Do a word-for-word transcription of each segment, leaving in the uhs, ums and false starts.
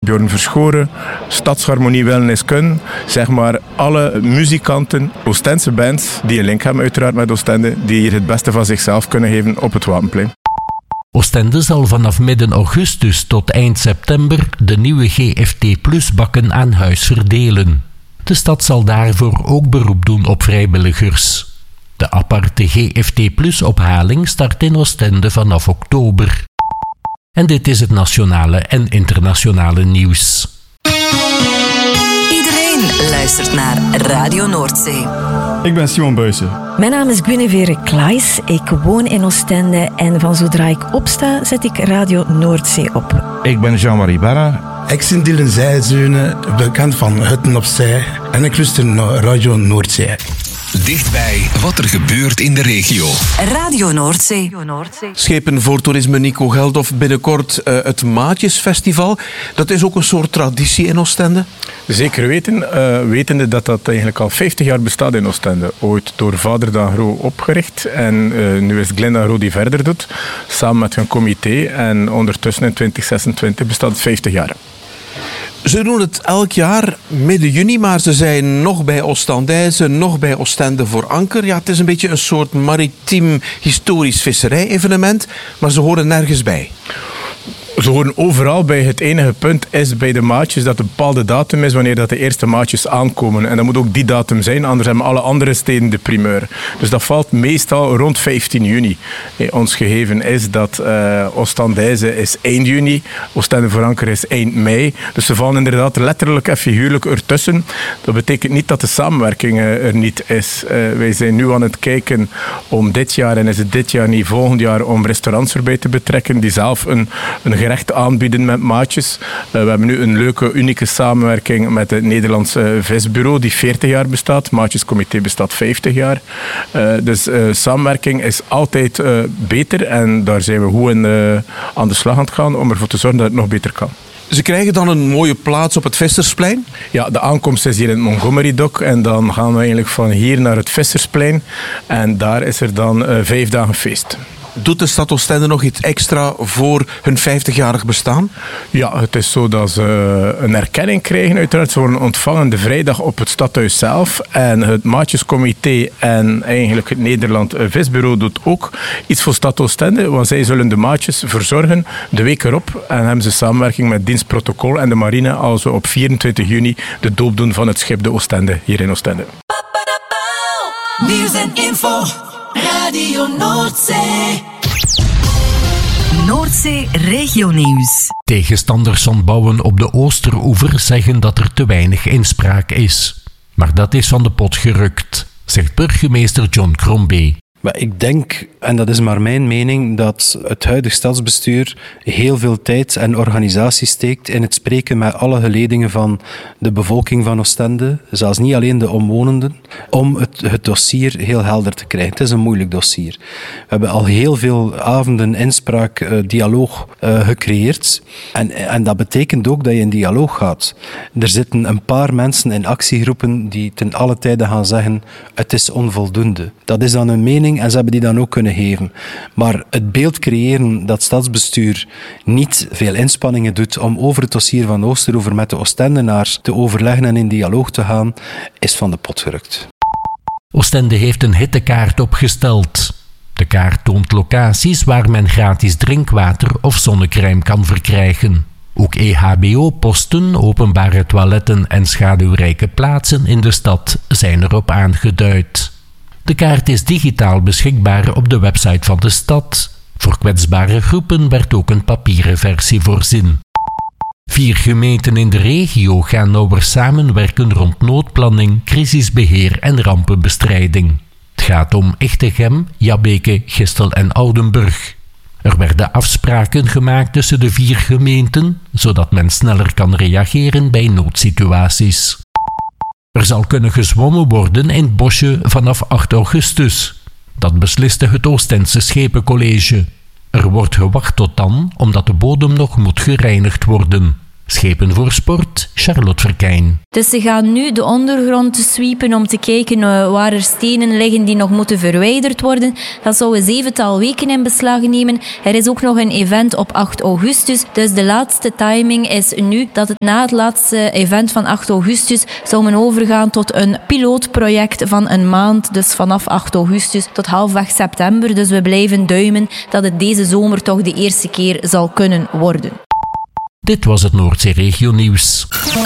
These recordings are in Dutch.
Bjorn Verschoren, Stadsharmonie Wellness Kun, zeg maar alle muzikanten, Oostense bands, die een link hebben uiteraard met Oostende, die hier het beste van zichzelf kunnen geven op het Wapenplein. Oostende zal vanaf midden augustus tot eind september de nieuwe G F T Plus bakken aan huis verdelen. De stad zal daarvoor ook beroep doen op vrijwilligers. De aparte G F T Plus ophaling start in Oostende vanaf oktober. En dit is het nationale en internationale nieuws. Iedereen luistert naar Radio Noordzee. Ik ben Simon Buijsen. Mijn naam is Guinevere Klaes. Ik woon in Oostende en van zodra ik opsta, zet ik Radio Noordzee op. Ik ben Jean-Marie Barra. Ik ben Dylan Zijzeunen, bekend van Hutten op Zee. En ik luister naar Radio Noordzee. Dichtbij wat er gebeurt in de regio. Radio Noordzee. Schepen voor toerisme Nico Geldof, binnenkort uh, het Maatjesfestival. Dat is ook een soort traditie in Oostende? Zeker weten. Uh, wetende dat dat eigenlijk al vijftig jaar bestaat in Oostende. Ooit door vader Dagro opgericht. En uh, nu is Glenn Dagro die verder doet. Samen met hun comité. En ondertussen in twintig zesentwintig bestaat het vijftig jaar. Ze doen het elk jaar midden juni, maar ze zijn nog bij Oostendijze, nog bij Oostende voor anker. Ja, het is een beetje een soort maritiem historisch visserij-evenement, maar ze horen nergens bij. Ze horen overal bij. Het enige punt is bij de maatjes dat een bepaalde datum is wanneer dat de eerste maatjes aankomen. En dat moet ook die datum zijn, anders hebben alle andere steden de primeur. Dus dat valt meestal rond vijftien juni. Hey, ons gegeven is dat uh, Oostendijze is eind juni, Oostende voor anker is eind mei. Dus ze vallen inderdaad letterlijk en figuurlijk ertussen. Dat betekent niet dat de samenwerking uh, er niet is. Uh, wij zijn nu aan het kijken om dit jaar, en is het dit jaar niet, volgend jaar, om restaurants erbij te betrekken die zelf een, een gerecht aanbieden met maatjes. Uh, we hebben nu een leuke, unieke samenwerking met het Nederlandse visbureau die veertig jaar bestaat. Maatjescomité bestaat vijftig jaar. Uh, dus uh, samenwerking is altijd uh, beter en daar zijn we goed in, uh, aan de slag aan het gaan om ervoor te zorgen dat het nog beter kan. Ze krijgen dan een mooie plaats op het Vissersplein? Ja, de aankomst is hier in het Montgomery Dock en dan gaan we eigenlijk van hier naar het Vissersplein en daar is er dan uh, vijf dagen feest. Doet de stad Oostende nog iets extra voor hun vijftigjarig bestaan? Ja, het is zo dat ze een erkenning krijgen. Uiteraard, ze worden ontvangen de vrijdag op het stadhuis zelf. En het Maatjescomité en eigenlijk het Nederland Visbureau doet ook iets voor stad Oostende. Want zij zullen de maatjes verzorgen de week erop. En hebben ze samenwerking met Dienstprotocol en de marine als we op vierentwintig juni de doop doen van het schip de Oostende hier in Oostende. Nieuws en info. Radio Noordzee. Noordzee Regionieuws. Tegenstanders van bouwen op de Oosteroever zeggen dat er te weinig inspraak is. Maar dat is van de pot gerukt, zegt burgemeester John Crombie. Maar ik denk, en dat is maar mijn mening, dat het huidige stadsbestuur heel veel tijd en organisatie steekt in het spreken met alle geledingen van de bevolking van Oostende, zelfs niet alleen de omwonenden, om het, het dossier heel helder te krijgen. Het is een moeilijk dossier. We hebben al heel veel avonden inspraak, uh, dialoog uh, gecreëerd. En, en dat betekent ook dat je in dialoog gaat. Er zitten een paar mensen in actiegroepen die ten alle tijde gaan zeggen, het is onvoldoende. Dat is dan een mening en ze hebben die dan ook kunnen geven. Maar het beeld creëren dat stadsbestuur niet veel inspanningen doet om over het dossier van Oosteroever met de Oostendenaars te overleggen en in dialoog te gaan, is van de pot gerukt. Oostende heeft een hittekaart opgesteld. De kaart toont locaties waar men gratis drinkwater of zonnecrème kan verkrijgen. Ook E H B O-posten, openbare toiletten en schaduwrijke plaatsen in de stad zijn erop aangeduid. De kaart is digitaal beschikbaar op de website van de stad. Voor kwetsbare groepen werd ook een papieren versie voorzien. Vier gemeenten in de regio gaan nauwer samenwerken rond noodplanning, crisisbeheer en rampenbestrijding. Het gaat om Echtegem, Jabbeke, Gistel en Oudenburg. Er werden afspraken gemaakt tussen de vier gemeenten, zodat men sneller kan reageren bij noodsituaties. Er zal kunnen gezwommen worden in het bosje vanaf acht augustus. Dat besliste het Oostense Schepencollege. Er wordt gewacht tot dan, omdat de bodem nog moet gereinigd worden. Schepen voor sport, Charlotte Verkijn. Dus ze gaan nu de ondergrond sweepen om te kijken uh, waar er stenen liggen die nog moeten verwijderd worden. Dat zou een zevental weken in beslag nemen. Er is ook nog een event op acht augustus. Dus de laatste timing is nu dat het na het laatste event van acht augustus zou men overgaan tot een pilootproject van een maand. Dus vanaf acht augustus tot halfweg september. Dus we blijven duimen dat het deze zomer toch de eerste keer zal kunnen worden. Dit was het Noordzee-regio nieuws.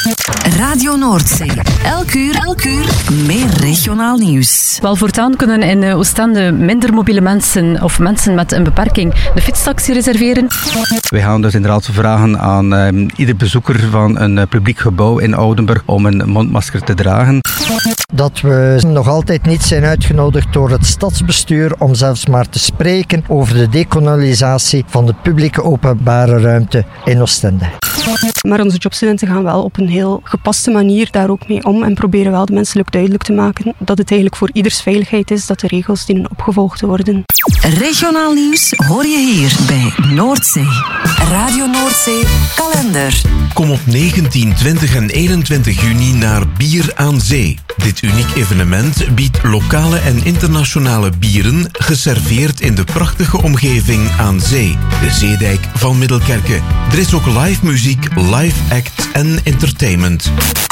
Radio Noordzee. Elk uur, elk uur meer regionaal nieuws. Wel, voortaan kunnen in Oostende minder mobiele mensen of mensen met een beperking de fietstaxi reserveren. Wij gaan dus inderdaad vragen aan uh, ieder bezoeker van een uh, publiek gebouw in Oudenburg om een mondmasker te dragen. Dat we nog altijd niet zijn uitgenodigd door het stadsbestuur om zelfs maar te spreken over de dekolonisatie van de publieke openbare ruimte in Oostende. Maar onze jobstudenten gaan wel op een heel gepaste manier daar ook mee om en proberen wel de mensen duidelijk te maken dat het eigenlijk voor ieders veiligheid is dat de regels dienen opgevolgd worden. Regionaal nieuws hoor je hier bij Noordzee. Radio Noordzee kalender. Kom op negentien, twintig en eenentwintig juni naar Bier aan Zee. Dit uniek evenement biedt lokale en internationale bieren geserveerd in de prachtige omgeving aan zee, de Zeedijk van Middelkerke. Er is ook live muziek, live act en entertainment.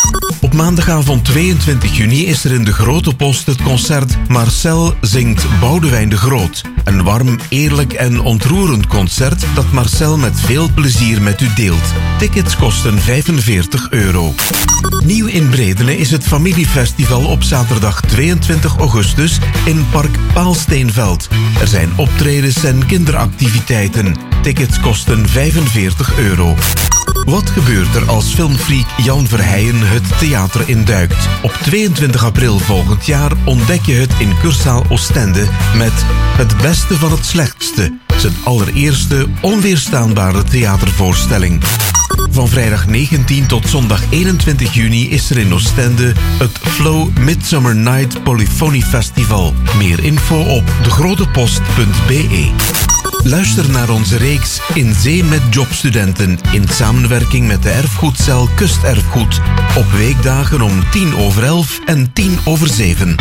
Op maandagavond tweeëntwintig juni is er in de Grote Post het concert Marcel zingt Boudewijn de Groot. Een warm, eerlijk en ontroerend concert dat Marcel met veel plezier met u deelt. Tickets kosten vijfenveertig euro. Nieuw in Bredene is het familiefestival op zaterdag tweeëntwintig augustus in Park Paalsteenveld. Er zijn optredens en kinderactiviteiten. Tickets kosten vijfenveertig euro. Wat gebeurt er als filmfreak Jan Verheijen het theater induikt? Op tweeëntwintig april volgend jaar ontdek je het in Cursaal Oostende met Het Beste van het Slechtste. Zijn allereerste onweerstaanbare theatervoorstelling. Van vrijdag negentien tot zondag eenentwintig juni is er in Oostende het Flow Midsummer Night Polyphony Festival. Meer info op degrotepost punt b e. Luister naar onze reeks In Zee met Jobstudenten in samenwerking met de erfgoedcel Kusterfgoed. Op weekdagen om tien over elf en tien over zeven.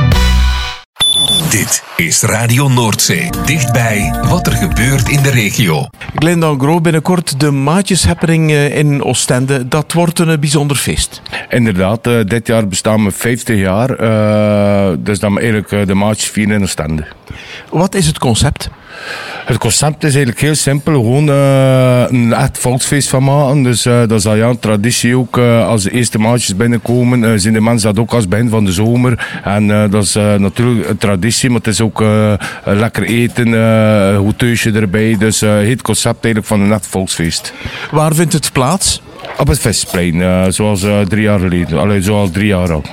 Dit is Radio Noordzee. Dichtbij wat er gebeurt in de regio. Glenn Dangro, binnenkort de Maatjeshappening in Oostende. Dat wordt een bijzonder feest. Inderdaad, uh, dit jaar bestaan we vijftig jaar. Uh, dus dan eigenlijk uh, de Maatjes vieren in Oostende. Wat is het concept? Het concept is eigenlijk heel simpel. Gewoon uh, een echt volksfeest van maken. Dus uh, dat is al ja een traditie ook. Uh, als de eerste maatjes binnenkomen, uh, zien de mensen dat ook als begin van de zomer. En uh, dat is uh, natuurlijk een traditie, maar het is ook uh, lekker eten, uh, een goed thuisje erbij. Dus uh, het concept eigenlijk van een echt volksfeest. Waar vindt het plaats? Op het Vestplein, uh, zoals uh, drie jaar geleden. Allee, zoals drie jaar al.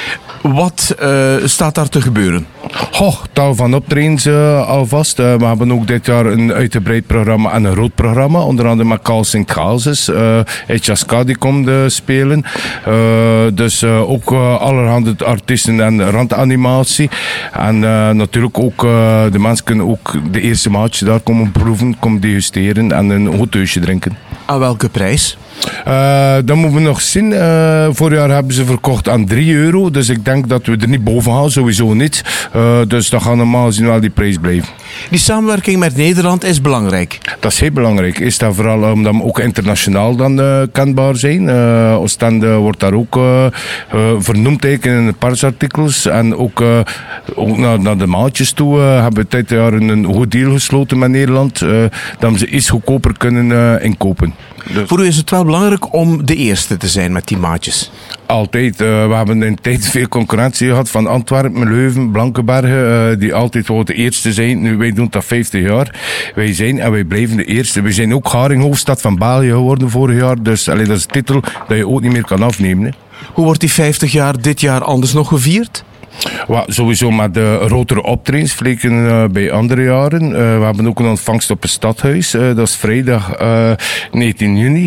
Wat uh, staat daar te gebeuren? Goh, tal van optredens uh, alvast. Uh, we hebben ook dit jaar een uitgebreid programma en een rood programma. Onder andere met Carl Sint-Gaalses. Uh, Etjaska die komt uh, spelen. Uh, dus uh, ook uh, allerhande artiesten en randanimatie. En uh, natuurlijk ook uh, de mensen kunnen ook de eerste maatje daar komen proeven, komen degusteren en een goed thuisje drinken. Aan welke prijs? Uh, dat moeten we nog zien. Uh, vorig jaar hebben ze verkocht aan drie euro. Dus ik denk dat we er niet boven gaan, sowieso niet. Uh, dus dat gaat normaal gezien wel die prijs blijven. Die samenwerking met Nederland is belangrijk. Dat is heel belangrijk. Is dat vooral omdat we ook internationaal dan uh, kenbaar zijn. Uh, Oostende wordt daar ook uh, uh, vernoemd in de persartikels. En ook, uh, ook naar, naar de maatjes toe uh, hebben we dit jaar een goed deal gesloten met Nederland. Uh, dat we ze iets goedkoper kunnen uh, inkopen. Dus. Voor u is het wel belangrijk om de eerste te zijn met die maatjes? Altijd. Uh, we hebben in de tijd veel concurrentie gehad van Antwerpen, Leuven, Blankenbergen, uh, die altijd wel de eerste zijn. Nu, wij doen dat vijftig jaar. Wij zijn en wij blijven de eerste. We zijn ook Haringhoofdstad van België geworden vorig jaar. Dus allee, dat is een titel dat je ook niet meer kan afnemen. Hè. Hoe wordt die vijftig jaar dit jaar anders nog gevierd? Well, sowieso met de rotere optredens vergeleken uh, bij andere jaren. Uh, we hebben ook een ontvangst op het stadhuis. Uh, dat is vrijdag uh, negentien juni.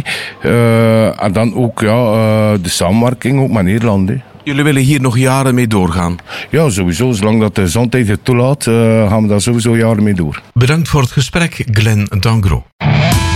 Uh, en dan ook ja, uh, de samenwerking ook met Nederland. Hè. Jullie willen hier nog jaren mee doorgaan? Ja, sowieso. Zolang dat de gezondheid het toelaat, uh, gaan we daar sowieso jaren mee door. Bedankt voor het gesprek, Glenn Dangro.